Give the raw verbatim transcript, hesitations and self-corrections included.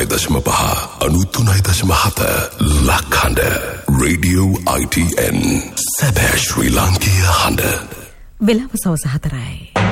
අනූතුනයි දශම පහ අනූතුනයි දශම හත ලක්හඬ රේඩියෝ I T N සැබෑ ශ්‍රී ලාංකීය හඬ වෙලාව සවස හතරයි.